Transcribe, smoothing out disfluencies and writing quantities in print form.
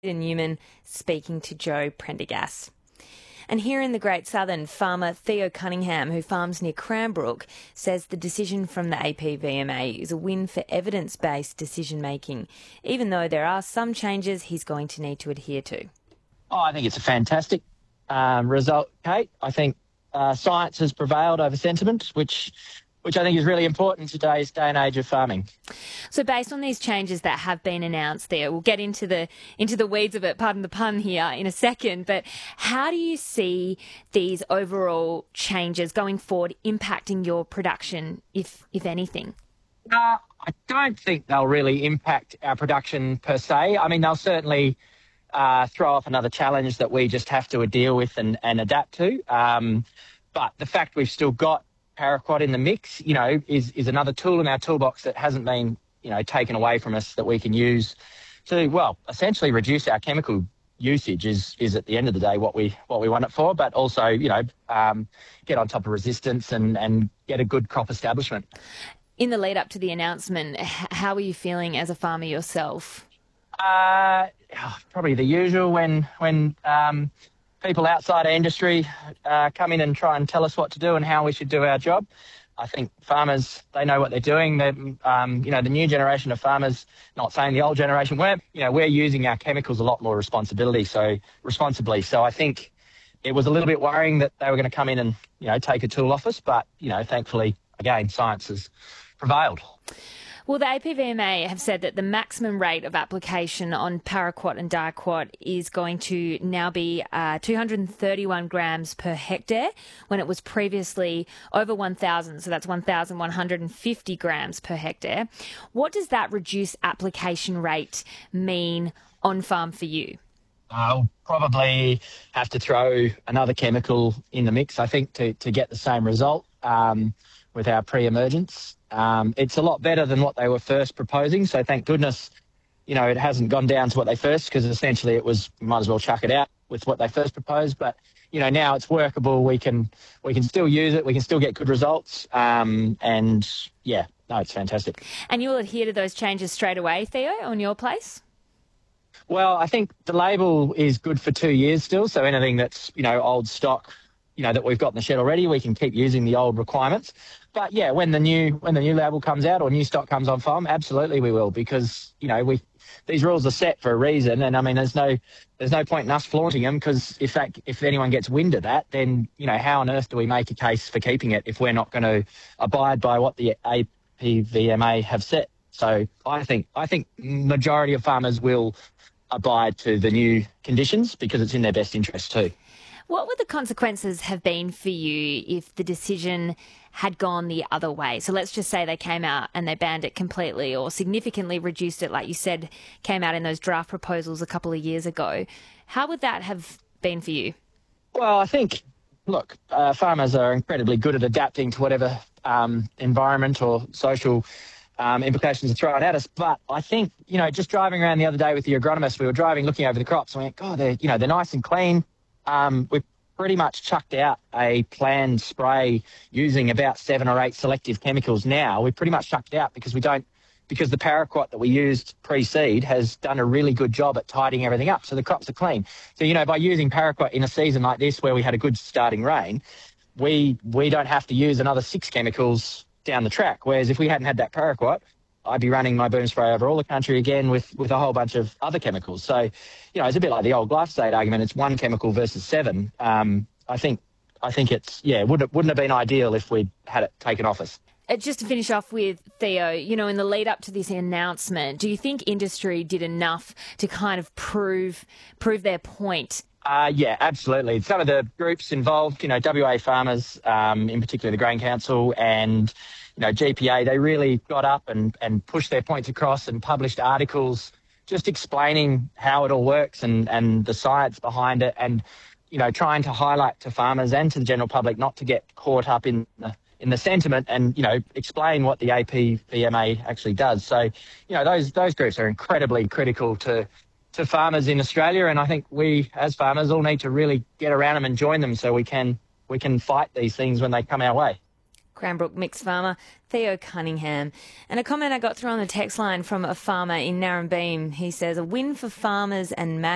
Newman speaking to Joe Prendergast. And here in the Great Southern, farmer Theo Cunningham, who farms near Cranbrook, says the decision from the APVMA is a win for evidence-based decision-making, even though there are some changes he's going to need to adhere to. Oh, I think it's a fantastic result, Kate. I think science has prevailed over sentiment, which I think is really important in today's day and age of farming. So based on these changes that have been announced there, we'll get into the weeds of it, pardon the pun here, in a second, but how do you see these overall changes going forward impacting your production, if anything? I don't think they'll really impact our production per se. I mean, they'll certainly throw off another challenge that we just have to deal with and adapt to. But the fact we've still got paraquat in the mix, is another tool in our toolbox that hasn't been, taken away from us, that we can use to, well, essentially reduce our chemical usage is at the end of the day what we want it for, but also, get on top of resistance and get a good crop establishment. In the lead up to the announcement, how are you feeling as a farmer yourself? Probably the usual when people outside our industry come in and try and tell us what to do and how we should do our job. I think farmers, they know what they're doing. The new generation of farmers, not saying the old generation, we're using our chemicals a lot more responsibly. So I think it was a little bit worrying that they were going to come in and, take a tool off us. But, thankfully, again, science has prevailed. Well, the APVMA have said that the maximum rate of application on paraquat and diquat is going to now be 231 grams per hectare when it was previously over 1,000, so that's 1,150 grams per hectare. What does that reduced application rate mean on farm for you? I'll probably have to throw another chemical in the mix, I think, to get the same result with our pre-emergence. It's a lot better than what they were first proposing. So thank goodness, it hasn't gone down to what they first, because essentially it was, might as well chuck it out with what they first proposed. But, now it's workable. We can still use it. We can still get good results. It's fantastic. And you'll adhere to those changes straight away, Theo, on your place? Well, I think the label is good for 2 years still. So anything that's, old stock, that we've got in the shed already, we can keep using the old requirements. But yeah, when the new label comes out or new stock comes on farm, absolutely we will, because these rules are set for a reason, and I mean there's no point in us flaunting them, because if anyone gets wind of that, then how on earth do we make a case for keeping it if we're not going to abide by what the APVMA have set? So I think majority of farmers will abide to the new conditions because it's in their best interest too. What would the consequences have been for you if the decision had gone the other way? So let's just say they came out and they banned it completely or significantly reduced it, like you said, came out in those draft proposals a couple of years ago. How would that have been for you? Well, I think, look, farmers are incredibly good at adapting to whatever environment or social implications are thrown at us. But I think, just driving around the other day with the agronomist, we were looking over the crops, and we went, God, they're nice and clean. We've pretty much chucked out a planned spray using about 7 or 8 selective chemicals now. We've pretty much chucked it out because the paraquat that we used pre-seed has done a really good job at tidying everything up. So the crops are clean. So, by using paraquat in a season like this where we had a good starting rain, we don't have to use another 6 chemicals down the track. Whereas if we hadn't had that paraquat, I'd be running my boom spray over all the country again with a whole bunch of other chemicals. So, it's a bit like the old glyphosate argument. It's 1 chemical versus 7. I think it's, wouldn't have been ideal if we'd had it taken off us. Just to finish off with, Theo, in the lead up to this announcement, do you think industry did enough to kind of prove their point? Yeah, absolutely. Some of the groups involved, WA Farmers, in particular the Grain Council and GPA, they really got up and pushed their points across and published articles just explaining how it all works and the science behind it, and trying to highlight to farmers and to the general public not to get caught up in the sentiment and explain what the APVMA actually does. So those groups are incredibly critical to farmers in Australia, and I think we as farmers all need to really get around them and join them so we can fight these things when they come our way. Cranbrook mixed farmer Theo Cunningham. And a comment I got through on the text line from a farmer in Narrabeen. He says, a win for farmers and